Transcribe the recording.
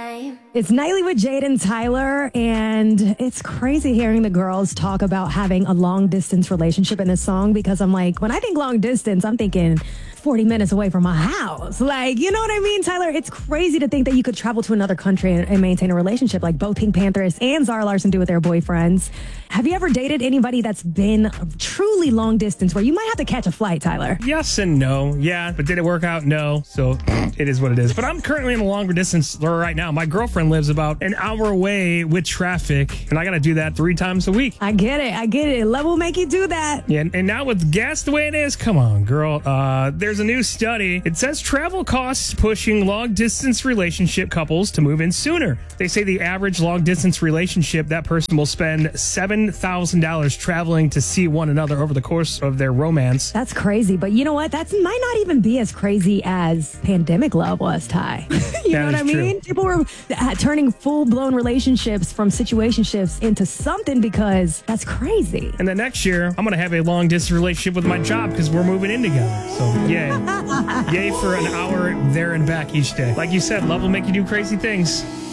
same. It's Nightly with Jade and Tyler, and it's crazy hearing the girls talk about having a long distance relationship in this song, because I'm like, when I think long distance, I'm thinking 40 minutes away from my house. Like, you know what I mean, Tyler? It's crazy to think that you could travel to another country and maintain a relationship like both Pink Panthers and Zara Larsson do with their boyfriends. Have you ever dated anybody that's been truly long distance where you might have to catch a flight, Tyler? Yes and no. Yeah, but did it work out? No. So it is what it is. But I'm currently in a longer distance right now. My girlfriend lives about an hour away with traffic, and I got to do that 3 times a week. I get it. Love will make you do that. Yeah, and now with gas the way it is, come on, girl. There's a new study. It says travel costs pushing long-distance relationship couples to move in sooner. They say the average long-distance relationship, that person will spend $7,000 traveling to see one another over the course of their romance. That's crazy. But you know what? That might not even be as crazy as pandemic love was, Ty. You know what I mean? True. People were turning full-blown relationships from situationships into something, because that's crazy. And then next year, I'm going to have a long-distance relationship with my job because we're moving in together. So, yay. Yay for an hour there and back each day. Like you said, love will make you do crazy things.